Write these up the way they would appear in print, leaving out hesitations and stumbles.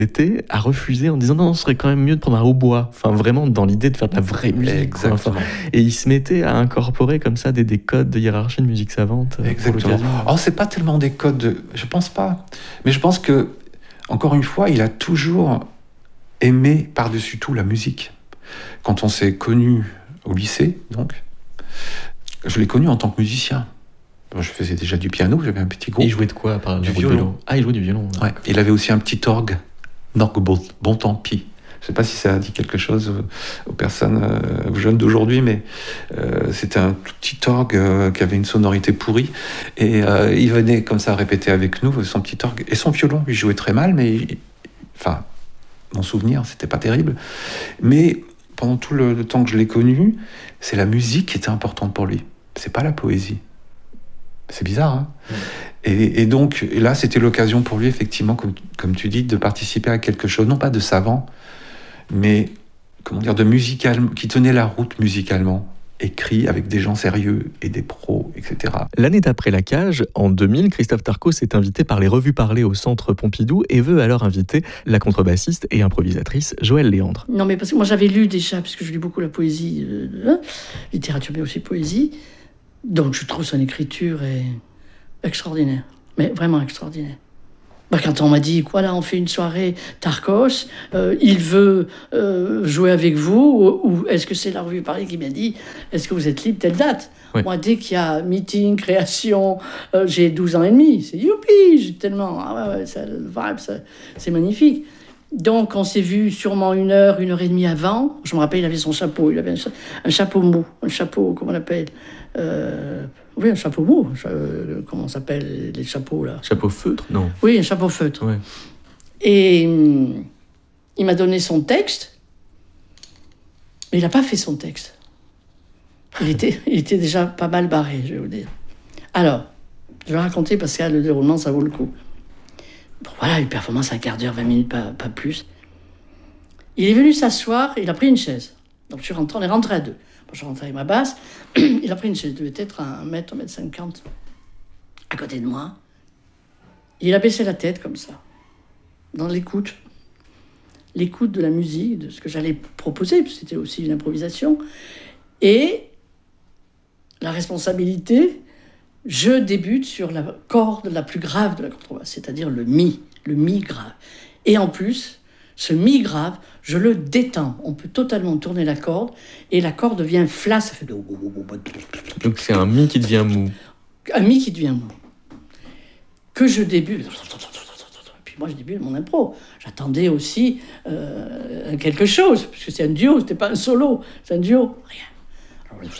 L'été a refusé en disant non, ce serait quand même mieux de prendre un hautbois. Enfin, vraiment dans l'idée de faire de la vraie musique. Exactement. Enfin, et il se mettait à incorporer comme ça des codes de hiérarchie de musique savante. Exactement. Oh, c'est pas tellement des codes, je pense pas. Mais je pense que, encore une fois, il a toujours aimé par-dessus tout la musique. Quand on s'est connus au lycée, donc, je l'ai connu en tant que musicien. Je faisais déjà du piano, j'avais un petit groupe. Il jouait de quoi par Du violon. Ah, il jouait du violon. Ouais. Il avait aussi un petit orgue, bon tant pis. Je ne sais pas si ça dit quelque chose aux personnes, aux jeunes d'aujourd'hui, mais c'était un tout petit orgue qui avait une sonorité pourrie. Et il venait comme ça répéter avec nous son petit orgue. Et son violon, il jouait très mal, mais enfin, mon souvenir, c'était pas terrible. Mais pendant tout le temps que je l'ai connu, c'est la musique qui était importante pour lui. C'est pas la poésie. C'est bizarre, hein. Et donc, là, c'était l'occasion pour lui, effectivement, comme tu dis, de participer à quelque chose, non pas de savant, mais, comment dire, de musical, qui tenait la route musicalement, écrit avec des gens sérieux et des pros, etc. L'année d'après La Cage, en 2000, Christophe Tarkos est invité par les Revues Parlées au Centre Pompidou et veut alors inviter la contrebassiste et improvisatrice Joëlle Léandre. Non, mais parce que moi, j'avais lu déjà, parce que je lis beaucoup la poésie, littérature, mais aussi poésie, donc je trouve son écriture est extraordinaire, mais vraiment extraordinaire. Quand on m'a dit, voilà, on fait une soirée Tarkos, il veut jouer avec vous, ou est-ce que c'est la Revue Paris qui m'a dit, est-ce que vous êtes libre telle date? Oui. Moi, dès qu'il y a meeting, création, j'ai 12 ans et demi, c'est youpi, j'ai tellement, ça, le vibe, c'est magnifique. Donc, on s'est vu sûrement 1h et demie avant. Je me rappelle, il avait son chapeau. Il avait un chapeau mou. Un chapeau, comment on l'appelle oui, un chapeau mou. Comment on s'appelle les chapeaux, là? Chapeau feutre, non? Oui, un chapeau feutre. Ouais. Et il m'a donné son texte. Mais il n'a pas fait son texte. Il était déjà pas mal barré, je vais vous dire. Alors, je vais raconter parce que le déroulement, ça vaut le coup. Bon, voilà, une performance à un quart d'heure, 20 minutes, pas plus. Il est venu s'asseoir, il a pris une chaise. Donc on est rentré à deux. Moi, je rentre avec ma basse. Il a pris une chaise, il devait être à 1m50, à côté de moi. Il a baissé la tête comme ça, dans l'écoute. L'écoute de la musique, de ce que j'allais proposer, puis c'était aussi une improvisation. Et la responsabilité, je débute sur la corde la plus grave de la contrebasse, c'est-à-dire le mi grave. Et en plus, ce mi grave, je le détends. On peut totalement tourner la corde, et la corde devient flasque, ça fait de... Donc c'est un mi qui devient mou. Un mi qui devient mou. Que je débute... Puis moi, je débute mon impro. J'attendais aussi quelque chose, parce que c'est un duo, c'était pas un solo, c'est un duo. Rien. Alors,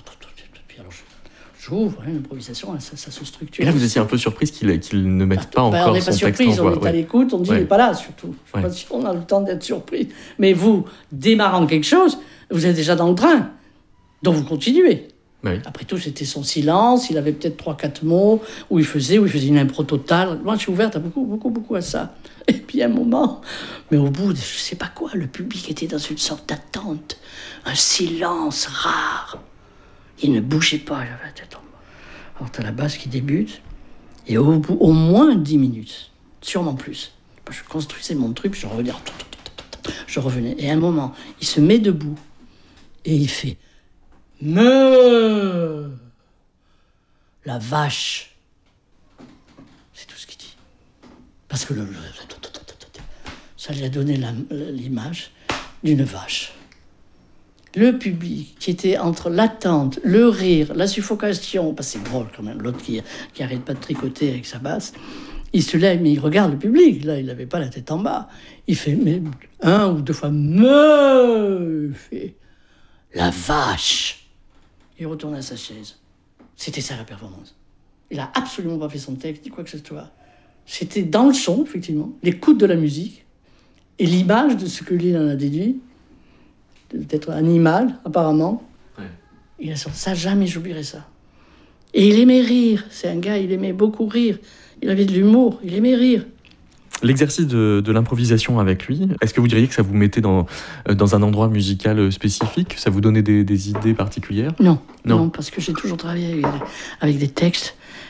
j'ouvre, l'improvisation, ça se structure. Et là, vous étiez un peu surprise qu'il ne mette pas encore on n'est pas son texte en surprise, voix. on est à l'écoute, on dit il n'est pas là, surtout. Je ne sais pas si on a le temps d'être surpris. Mais vous, démarrant quelque chose, vous êtes déjà dans le train. Donc vous continuez. Oui. Après tout, c'était son silence, il avait peut-être 3-4 mots, où il faisait une impro totale. Moi, je suis ouverte à beaucoup à ça. Et puis, à un moment, mais au bout de je ne sais pas quoi, le public était dans une sorte d'attente, un silence rare. Il ne bougeait pas, j'avais la tête en bas. Alors, t'as la basse qui débute, et au bout, au moins 10 minutes, sûrement plus. Je construisais mon truc, puis je revenais. Et à un moment, il se met debout, et il fait « Me la vache !» C'est tout ce qu'il dit. Parce que ça lui a donné l'image d'une vache. Le public qui était entre l'attente, le rire, la suffocation, parce que c'est drôle quand même, l'autre qui arrête pas de tricoter avec sa basse, il se lève, mais il regarde le public, là il n'avait pas la tête en bas, il fait mais, 1 ou 2 fois, il fait la vache, il retourne à sa chaise. C'était ça la performance. Il a absolument pas fait son texte, ni quoi que ce soit. C'était dans le son, effectivement, l'écoute de la musique, et l'image de ce que lui en a déduit, d'être animal, apparemment. Ouais. Il a sorti ça, jamais j'oublierai ça. Et il aimait rire. C'est un gars, il aimait beaucoup rire. Il avait de l'humour, il aimait rire. L'exercice de l'improvisation avec lui, est-ce que vous diriez que ça vous mettait dans un endroit musical spécifique? Ça vous donnait des idées particulières? Non, parce que j'ai toujours travaillé avec des textes.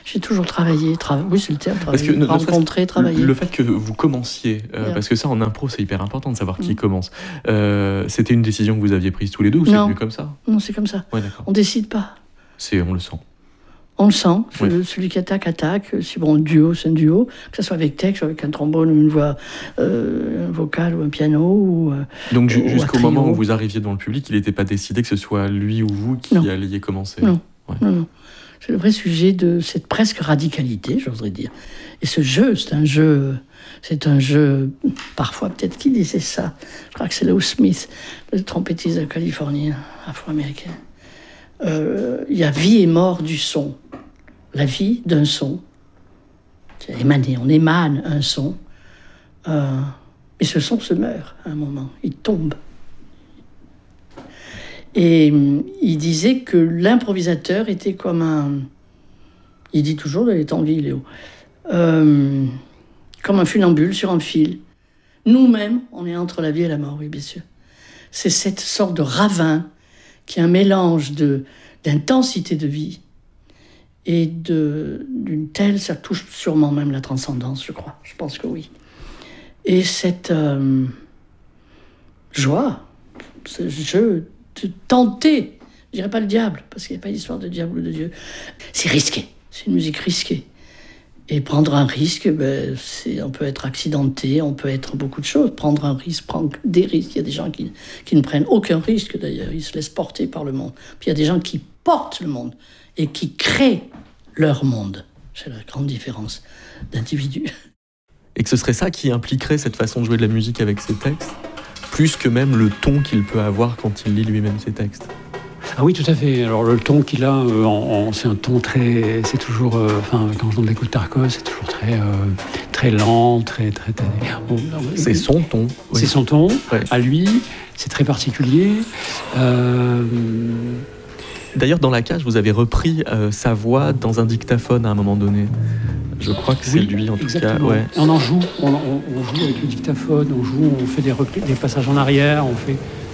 J'ai toujours travaillé. Oui, c'est le terme, Parce travailler. que Rencontrer, travailler. Le fait que vous commenciez, parce que ça en impro c'est hyper important de savoir qui commence. C'était une décision que vous aviez prise tous les deux ou c'est venu comme ça? Non, c'est comme ça. Ouais, d'accord. On décide pas. On le sent. On le sent. Celui qui attaque. Si bon, duo, c'est un duo. Que ce soit avec texte, avec un trombone ou une voix vocale ou un piano. Donc jusqu'au moment où vous arriviez dans le public, il n'était pas décidé que ce soit lui ou vous qui alliez commencer? Non. Non. C'est le vrai sujet de cette presque radicalité, j'oserais dire. Et ce jeu, c'est un jeu, parfois peut-être qui disait ça. Je crois que c'est Leo Smith, le trompettiste californien, afro-américain. Il y a vie et mort du son. La vie d'un son. On émane un son. Et ce son se meurt à un moment. Il tombe. Et il disait que l'improvisateur était comme un... Il dit toujours, il est en vie, Léo. Comme un funambule sur un fil. Nous-mêmes, on est entre la vie et la mort, oui, bien sûr. C'est cette sorte de ravin qui est un mélange d'intensité de vie et d'une telle... Ça touche sûrement même la transcendance, je crois. Je pense que oui. Et cette joie, ce jeu... de tenter, je dirais pas le diable, parce qu'il n'y a pas d'histoire de diable ou de Dieu. C'est risqué, c'est une musique risquée. Et prendre un risque, on peut être accidenté, on peut être beaucoup de choses. Prendre un risque, prendre des risques. Il y a des gens qui ne prennent aucun risque d'ailleurs, ils se laissent porter par le monde. Puis il y a des gens qui portent le monde et qui créent leur monde. C'est la grande différence d'individus. Et que ce serait ça qui impliquerait cette façon de jouer de la musique avec ses textes, plus que même le ton qu'il peut avoir quand il lit lui-même ses textes. Ah oui, tout à fait. Alors le ton qu'il a, c'est un ton très... C'est toujours... quand je l'écoute Tarkov, c'est toujours très lent, très... C'est son ton. Oui. C'est son ton, à lui. C'est très particulier. D'ailleurs, dans La Cage, vous avez repris sa voix dans un dictaphone à un moment donné. Je crois que c'est lui, en tout cas. Ouais. On en joue, on joue avec le dictaphone, on fait des passages en arrière, on fait...